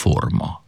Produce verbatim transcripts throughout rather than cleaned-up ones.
forma.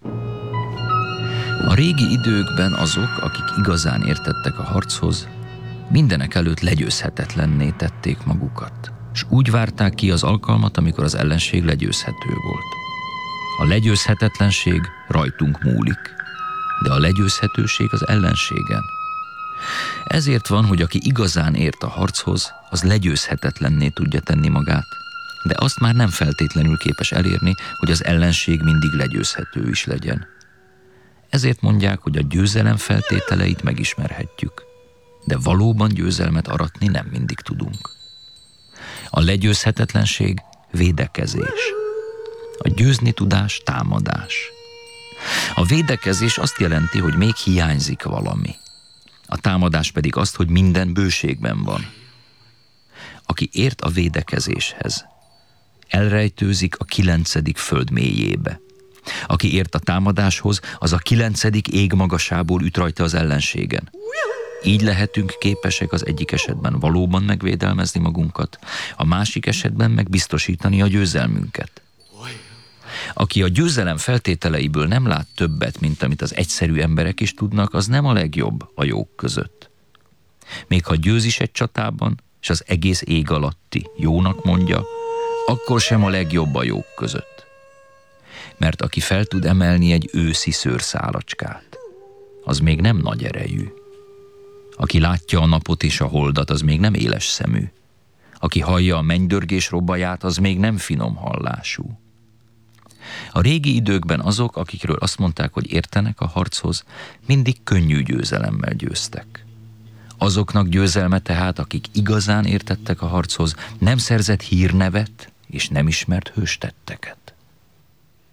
A régi időkben azok, akik igazán értettek a harchoz, mindenek előtt legyőzhetetlenné tették magukat, és úgy várták ki az alkalmat, amikor az ellenség legyőzhető volt. A legyőzhetetlenség rajtunk múlik, de a legyőzhetőség az ellenségen. Ezért van, hogy aki igazán ért a harchoz, az legyőzhetetlenné tudja tenni magát, de azt már nem feltétlenül képes elérni, hogy az ellenség mindig legyőzhető is legyen. Ezért mondják, hogy a győzelem feltételeit megismerhetjük, de valóban győzelmet aratni nem mindig tudunk. A legyőzhetetlenség védekezés. A győzni tudás támadás. A védekezés azt jelenti, hogy még hiányzik valami. A támadás pedig azt, hogy minden bőségben van. Aki ért a védekezéshez, elrejtőzik a kilencedik föld mélyébe. Aki ért a támadáshoz, az a kilencedik ég magasából üt rajta az ellenségen. Így lehetünk képesek az egyik esetben valóban megvédelmezni magunkat, a másik esetben meg biztosítani a győzelmünket. Aki a győzelem feltételeiből nem lát többet, mint amit az egyszerű emberek is tudnak, az nem a legjobb a jók között. Még ha győz is egy csatában, és az egész ég alatti jónak mondja, akkor sem a legjobb a jók között. Mert aki fel tud emelni egy őszi szőrszálacskát, az még nem nagy erejű. Aki látja a napot és a holdat, az még nem éles szemű. Aki hallja a mennydörgés robbaját, az még nem finom hallású. A régi időkben azok, akikről azt mondták, hogy értenek a harchoz, mindig könnyű győzelemmel győztek. Azoknak győzelme tehát, akik igazán értettek a harchoz, nem szerzett hírnevet és nem ismert hőstetteket.